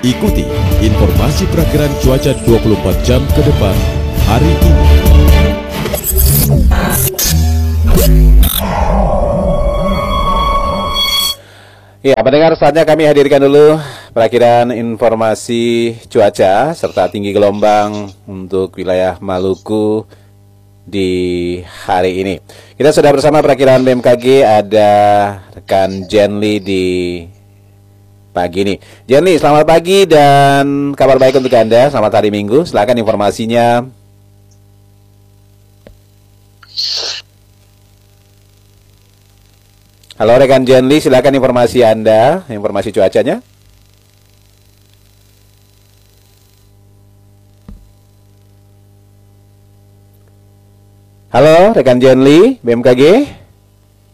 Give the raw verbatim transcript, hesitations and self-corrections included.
Ikuti informasi perakiran cuaca dua puluh empat jam ke depan hari ini. Ya, pendengar, saatnya kami hadirkan dulu perakiran informasi cuaca serta tinggi gelombang untuk wilayah Maluku di hari ini. Kita sudah bersama perakiran B M K G, ada rekan Jenly di pagi ini. Jenly, selamat pagi dan kabar baik untuk Anda. Selamat hari Minggu. Silakan informasinya. Halo rekan Jenly, silakan informasi Anda, informasi cuacanya. Halo rekan Jenly, B M K G.